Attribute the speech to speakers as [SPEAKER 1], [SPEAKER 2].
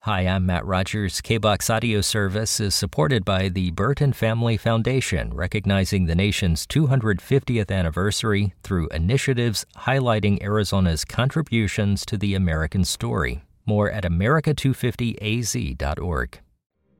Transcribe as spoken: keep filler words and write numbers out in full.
[SPEAKER 1] Hi, I'm Matt Rogers. K B O X Audio Service is supported by the Burton Family Foundation, recognizing the nation's two hundred fiftieth anniversary through initiatives highlighting Arizona's contributions to the American story. More at America two fifty A Z dot org.